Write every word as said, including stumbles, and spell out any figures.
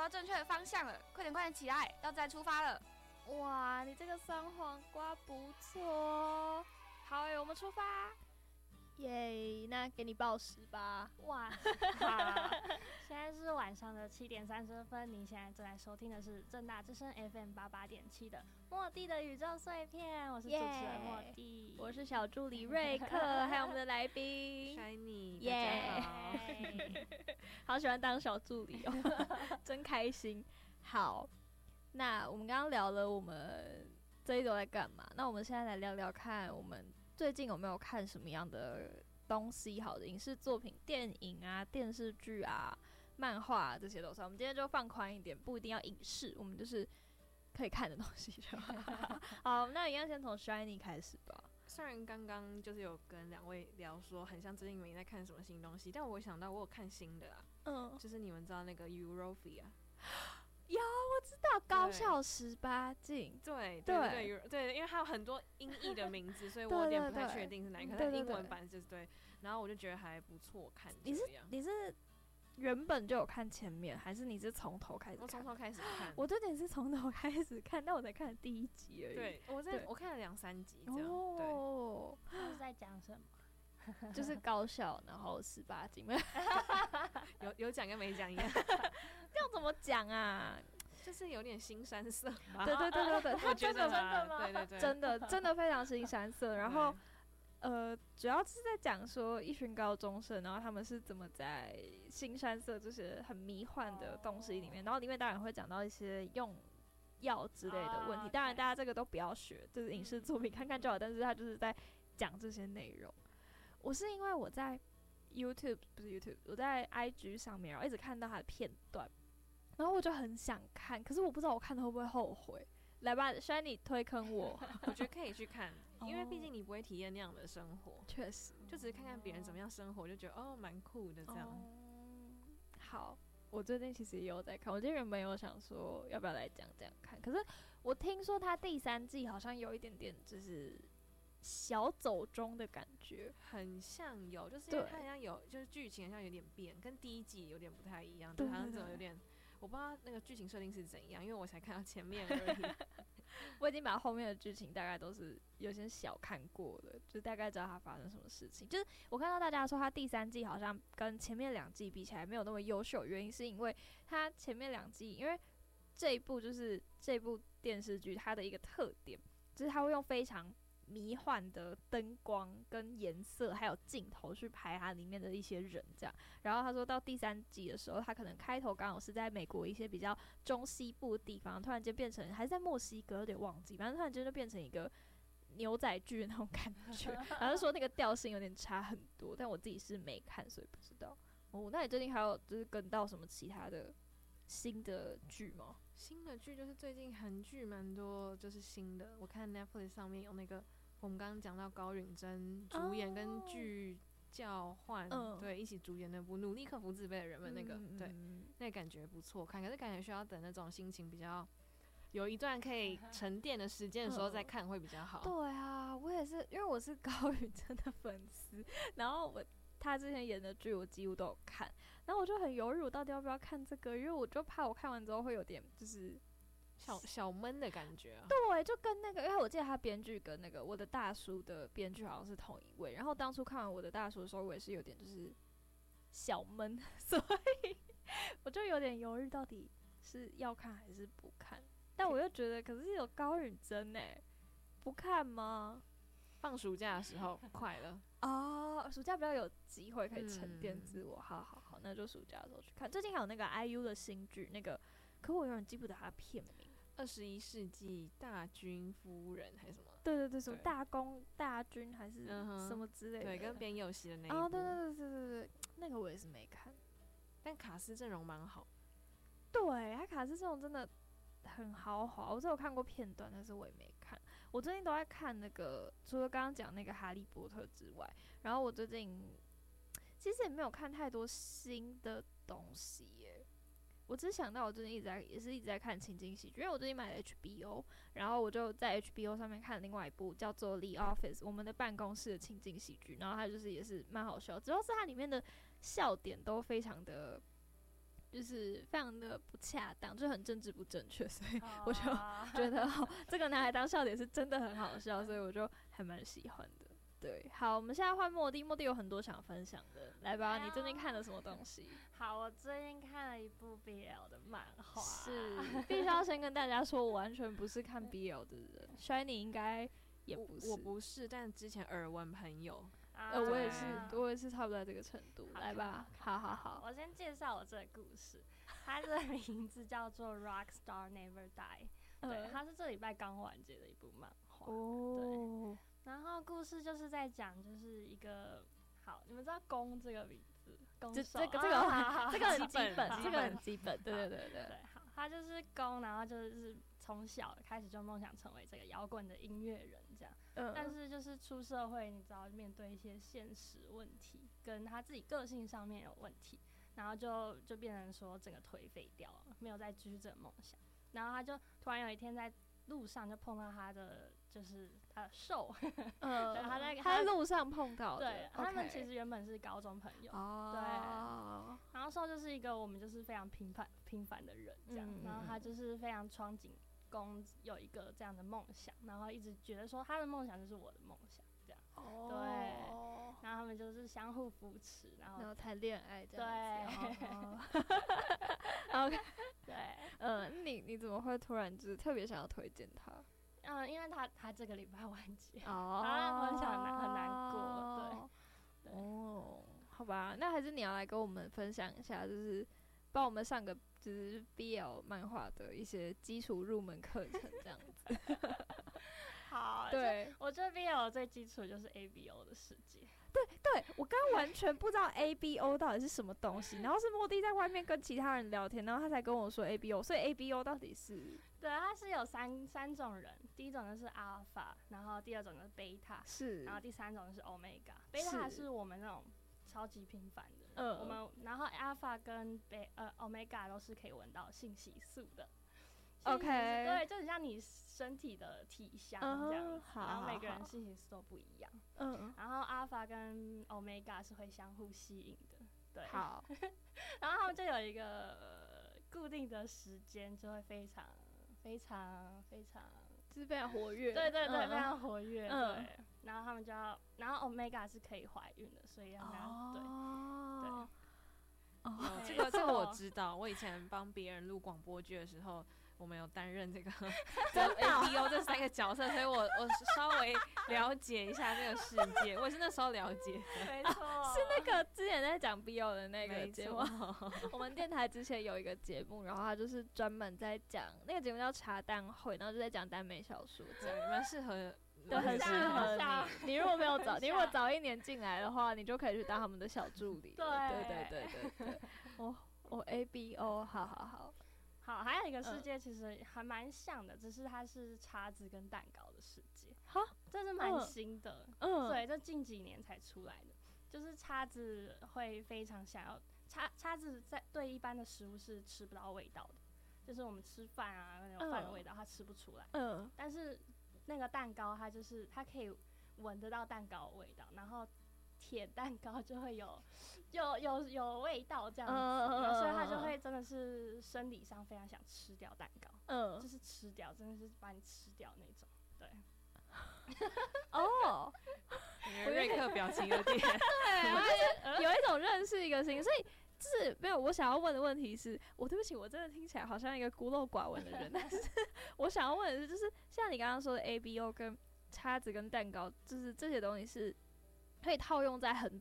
到正确的方向了，快点快点起来，要再出发了。 哇，你这个酸黄瓜不错。 好诶，我们出发。 耶，那给你报时吧。 哇，现在是晚上的七点三十分，你现在正在收听的是政大之声 F M 八八点七的莫蒂的宇宙碎片，我是主持人莫蒂， 我是小助理瑞克，还有我们的来宾 Shiny， 耶， 大家好， 好喜欢当小助理哦，真开心。好，那我们刚刚聊了我们这一周在干嘛，那我们现在来聊聊看我们最近有没有看什么样的东西好的影视作品，电影啊、电视剧啊、漫画啊，这些都算。我们今天就放宽一点，不一定要影视，我们就是可以看的东西就好。好，那一样先从 Shiny 开始吧。 虽然刚刚就是有跟两位聊说很像最近没在看什么新东西，但我想到我有看新的啊，嗯，就是你们知道那个 Euphoria。 有，我知道高校十八禁， 对对对 对, 对，因为它有很多音译的名字，所以我有点不太确定是哪一个，但英文版就是对。然后我就觉得还不错看。 你是你是原本就有看前面，还是你是从头开始看？ 我从头开始看。 我这点是从头开始看，但我才看了第一集而已。 对，我在我看了两三集这样。哦， 对，他是在讲什么？ 就是高校，然后十八禁， 有有讲跟没讲一样。 这样怎么讲啊？ 就是有点腥膻色吧。 对对对对对，他真的真的吗？ 对对对， 真的真的非常腥膻色。然后呃，主要是在讲说一群高中生，然后他们是怎么在腥膻色这些很迷幻的东西里面，然后里面当然会讲到一些用药之类的问题。当然，大家这个都不要学，就是影视作品看看就好。但是他就是在讲这些内容。我是因为我在 YouTube 不是 YouTube， 我在 I G 上面，然后一直看到他的片段，然后我就很想看，可是我不知道我看了会不会后悔。来吧 ，Shiny 推坑我， 我觉得可以去看，因为毕竟你不会体验那样的生活， 确实， 就只是看看别人怎么样生活，就觉得哦蛮酷的这样。哦、 好，我最近其实也有在看，我今天原本有想说要不要来讲这样看，可是我听说他第三季好像有一点点就是小走中的感觉， 很像有，就是因为它好像有，就是剧情好像有点变，跟第一季有点不太一样，对，好像怎么有点，我不知道那个剧情设定是怎样，因为我才看到前面而已。 我已经把后面的剧情大概都是有些小看过了，就大概知道它发生什么事情。就是我看到大家说它第三季好像跟前面两季比起来没有那么优秀，原因是因为它前面两季，因为这一部就是这部电视剧它的一个特点，就是它会用非常迷幻的灯光跟颜色还有镜头去拍它里面的一些人这样，然后他说到第三集的时候，他可能开头刚好是在美国一些比较中西部的地方，突然间变成还是在墨西哥，有点忘记，反正突然间就变成一个牛仔剧的那种感觉，然后说那个调性有点差很多，但我自己是没看，所以不知道。哦，那你最近还有就是跟到什么其他的新的剧吗？ 新的剧就是最近韩剧蛮多，就是新的。我看 Netflix 上面有那个，我们刚刚讲到高允贞主演跟剧交换，哦、对，一起主演那部《努力克服自卑的人们》那个，嗯、对，那个感觉不错看，可是感觉需要等那种心情比较有一段可以沉淀的时间的时候再看会比较好。 嗯、对啊，我也是，因为我是高允贞的粉丝，然后我。他之前演的剧我几乎都有看，然后我就很犹豫，我到底要不要看这个，因为我就怕我看完之后会有点就是小小闷的感觉啊。 对，就跟那个，因为我记得他编剧跟那个我的大叔的编剧好像是同一位，然后当初看完我的大叔的时候，我也是有点就是小闷，所以我就有点犹豫，到底是要看还是不看。但我又觉得，可是有高允贞哎，不看吗？ 放暑假的时候快乐哦，暑假比较有机会可以沉淀自我，嗯、好好好，那就暑假的时候去看。最近还有那个 I U 的新剧，那个可我有点记不得他的片名， 二十一世纪大君夫人还是什么？ 对对对，什么大公大君还是什么之类的， 对，跟边佑熙的那一部。 哦，对对对对对对，那个我也是没看， 但卡斯阵容蛮好。 对，他卡斯阵容真的很豪华，我只有看过片段，但是我也没看。我最近都在看那个，除了刚刚讲那个《哈利波特》之外，然后我最近其实也没有看太多新的东西耶。我只想到我最近一直在也是一直在看情景喜剧，因为我最近买了 H B O， 然后我就在 H B O 上面看了另外一部叫做《The Office》我们的办公室的情景喜剧，然后它就是也是蛮好笑，主要是它里面的笑点都非常的就是非常的不恰当，就很政治不正确，所以哦我就觉得哦，这个拿来当笑点是真的很好笑，所以我就还蛮喜欢的。对，好，我们现在换莫蒂，莫蒂有很多想分享的，来吧，你最近看了什么东西？ 好，我最近看了一部 B L 的漫画， 是，必须要先跟大家说，我完全不是看 B L 的人 ，Shiny 应该也不是， 我不是，但之前耳闻朋友。 啊呃，我也是，我也是差不多在这个程度。来吧，好好好， 我先介绍我这个故事，它的名字叫做《Rockstar Never Die》，对，它是这礼拜刚完结的一部漫画。 哦， 对。然后故事就是在讲，就是一个好，你们知道弓这个名字，弓这手这个这个啊这个很基本， 好这个很基本，对对对对对，好，他就是弓，然后就是从小开始就梦想成为这个摇滚的音乐人这样， 嗯， 但是就是出社会，你知道面对一些现实问题，跟他自己个性上面有问题，然后就就变成说整个颓废掉了，没有再继续这个梦想，然后他就突然有一天在路上就碰到他的就是他的受， 呃， 他在他在路上碰到的， 对，他们其实原本是高中朋友， 哦， 对，然后受就是一个我们就是非常平凡平凡的人这样， 嗯、 然后他就是非常憧憬公有一个这样的梦想，然后一直觉得说他的梦想就是我的梦想这样， 哦， 对，然后他们就是相互扶持，然后然后谈恋爱这样子， 对。 哦，OK， 对， 嗯，你你怎么会突然就是特别想要推荐他？ 嗯，因为他他这个礼拜完结， 哦， 啊，我很想难很难过，对，对， 哦，好吧，那还是你要来跟我们分享一下，就是帮我们上个就是 B L 漫画的一些基础入门课程这样子。 好， 对， 我觉得 B L 最基础就是 A B O 的世界。 对对，我刚刚完全不知道 A B O 到底是什么东西，然后是莫蒂在外面跟其他人聊天，然后他才跟我说 A B O， 所以 A B O 到底是？ 对，它是有三三种人，第一种就是阿尔法，然后第二种就是贝塔， 是， 然后第三种就是 Omega。贝塔是我们那种超级平凡的， 嗯， 我们然后阿尔法跟贝呃 Omega 都是可以闻到信息素的。 OK， 对，就很像你身体的体香这样子， 嗯、 然后每个人信息素都不一样。 嗯， 然后阿尔法跟 Omega 是会相互吸引的，对。 好， 然后他们就有一个、呃、固定的时间，就会非常非常非常， 就是非常活跃。 对对对， 嗯、 非常活跃。 嗯、 对。然后他们就要，然后 Omega 是可以怀孕的，所以他们要、 哦、 对。 哦，这个这个我知道，我以前帮别人录广播剧的时候，我们有担任这个真的 A B O 这三个角色，所以我我稍微了解一下这个世界，我也是那时候了解的。 没错、 啊，是那个之前在讲 B O 的那个节目。 没我们电台之前有一个节目，然后他就是专门在讲那个节目叫茶单会，然后就在讲耽美小说， 对，蛮适合。 对，很适合你。 你如果没有早，你如果早一年进来的话，你就可以去当他们的小助理。 对对对对对对。我我 A B O， 好好好。 好，还有一个世界其实还蛮像的，嗯、只是它是叉子跟蛋糕的世界。 哈， 这是蛮新的， 嗯， 对，这近几年才出来的。就是叉子会非常想要叉叉子在对一般的食物是吃不到味道的，就是我们吃饭啊那种饭的味道，它吃不出来。 嗯， 但是那个蛋糕，它就是它可以闻得到蛋糕的味道，然后舔蛋糕就会有有有有味道这样子，嗯、所以它就会真的是生理上非常想吃掉蛋糕，嗯，就是吃掉，真的是把你吃掉那种，对。 哦， 瑞克表情有点， 对，我就是有一种认识一个新，所以就是没有。我想要问的问题是，我对不起，我真的听起来好像一个孤陋寡闻的人，但是我想要问的是，就是像你刚刚说的 A B O 跟叉子跟蛋糕，就是这些东西是可以套用在很